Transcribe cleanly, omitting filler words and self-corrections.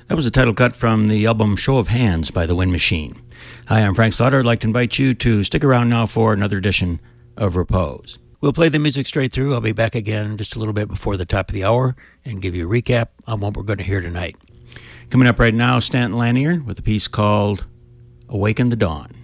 That was a title cut from the album Show of Hands by The Wind Machine. Hi, I'm Frank Slaughter. I'd like to invite you to stick around now for another edition of Repose. We'll play the music straight through. I'll be back again just a little bit before the top of the hour and give you a recap on what we're going to hear tonight. Coming up right now, Stanton Lanier with a piece called Awaken the Dawn.